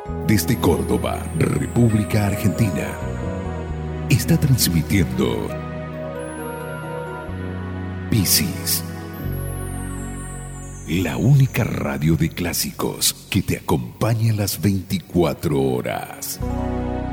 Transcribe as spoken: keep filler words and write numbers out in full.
Desde Córdoba, República Argentina, está transmitiendo Piscis, la única radio de clásicos que te acompaña las veinticuatro horas.